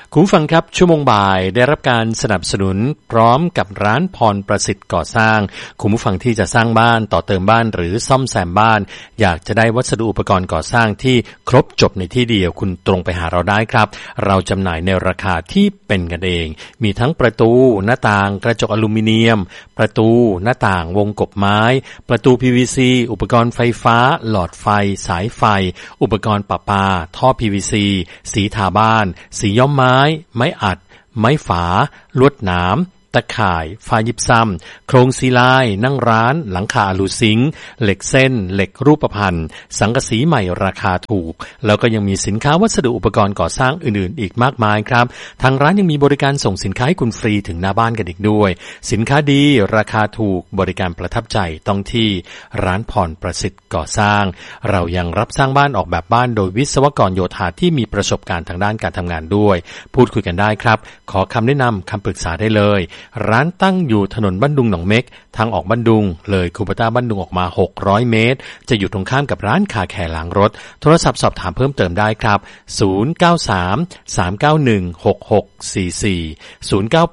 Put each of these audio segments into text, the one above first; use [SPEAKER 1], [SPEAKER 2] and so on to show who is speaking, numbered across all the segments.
[SPEAKER 1] คุณผู้ฟังครับชั่วโมงบ่ายได้รับการสนับสนุนพร้อมกับร้านพรประสิทธิ์ก่อสร้างคุณผู้ฟังที่จะสร้างบ้านต่อเติมบ้านหรือซ่อมแซมบ้านอยากจะได้วัสดุอุปกรณ์ก่อสร้างที่ครบจบในที่เดียวคุณตรงไปหาเราได้ครับเราจำหน่ายในราคาที่เป็นกันเองมีทั้งประตูหน้าต่างกระจกอลูมิเนียมประตูหน้าต่างวงกบไม้ประตู PVC อุปกรณ์ไฟฟ้าหลอดไฟสายไฟอุปกรณ์ประปาท่อ PVC สีทาบ้านสีย้อมไม้อัดไม้ฝาลวดหนามตะข่ายฝ้ายิบซ้ำโครงซีลายนั่งร้านหลังคาอลูซิงค์เหล็กเส้นเหล็กรูปพรรณสังกะสีใหม่ราคาถูกแล้วก็ยังมีสินค้าวัสดุอุปกรณ์ก่อสร้างอื่นๆอีกมากมายครับทางร้านยังมีบริการส่งสินค้าให้คุณฟรีถึงหน้าบ้านกันอีกด้วยสินค้าดีราคาถูกบริการประทับใจต้องที่ร้านพรประสิทธิ์ก่อสร้างเรายังรับสร้างบ้านออกแบบบ้านโดยวิศวกรโยธาที่มีประสบการณ์ทางด้านการทำงานด้วยพูดคุยกันได้ครับขอคำแนะนำคำปรึกษาได้เลยร้านตั้งอยู่ถนนบ้านดุงหนองเม็กทางออกบ้านดุงเลยคูปต้าบ้านดุงออกมา600เมตรจะอยู่ตรงข้ามกับร้านคาแคร์ล้างรถโทรศัพท์สอบถามเพิ่มเติมได้ครับ093 391 6644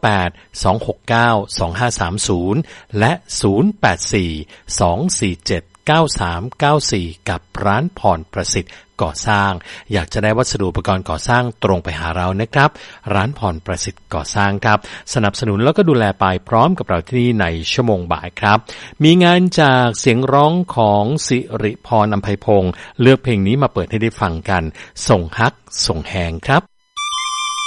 [SPEAKER 1] 098 269 2530และ084 247 9394กับร้านพรประสิทธิ์ก่อสร้างอยากจะได้วัสดุอุปกรณ์ก่อสร้างตรงไปหาเรานะครับร้านพรประสิทธิ์ก่อสร้างครับสนับสนุนแล้วก็ดูแลไปพร้อมกับเราที่นี่ในชั่วโมงบ่ายครับมีงานจากเสียงร้องของสิริพรอำไพพงศ์เลือกเพลงนี้มาเปิดให้ได้ฟังกันส่งฮักส่งแหงครับ